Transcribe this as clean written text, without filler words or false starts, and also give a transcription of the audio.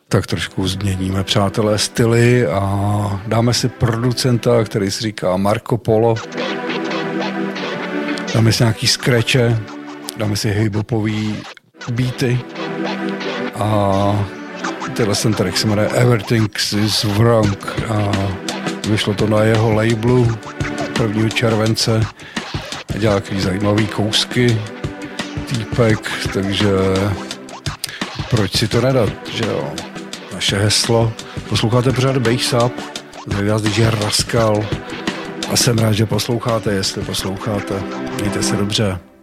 Tak trošku změníme, přátelé, styly a dáme si producenta, který si říká Marco Polo. Dáme si nějaký skreče, dáme si hip-hopový beaty a tenhle track se jmenuje Everything is Wrong a vyšlo to na jeho labelu 1. července. Dělá takový zajímavý kousky týpek, takže proč si to nedat, že jo? Naše heslo. Posloucháte pořád Bass Up, tady vás DJ Rascal a jsem rád, že posloucháte, jestli posloucháte. Mějte se dobře.